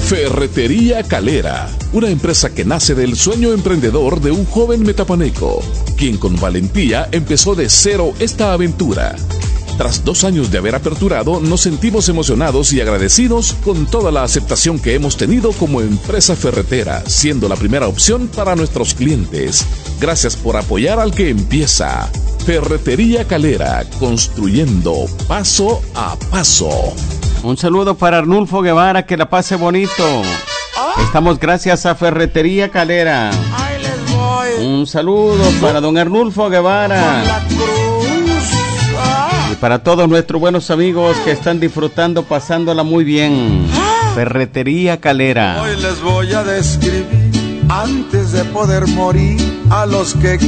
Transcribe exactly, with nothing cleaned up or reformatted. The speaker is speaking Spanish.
Ferretería Calera, una empresa que nace del sueño emprendedor de un joven metapaneco, quien con valentía empezó de cero esta aventura. Tras dos años de haber aperturado, nos sentimos emocionados y agradecidos con toda la aceptación que hemos tenido como empresa ferretera, siendo la primera opción para nuestros clientes. Gracias por apoyar al que empieza. Ferretería Calera, construyendo paso a paso. Un saludo para Arnulfo Guevara, que la pase bonito. Estamos gracias a Ferretería Calera. Un saludo para don Arnulfo Guevara. Y para todos nuestros buenos amigos que están disfrutando, pasándola muy bien. Ferretería Calera. Hoy les voy a describir, antes de poder morir, a los que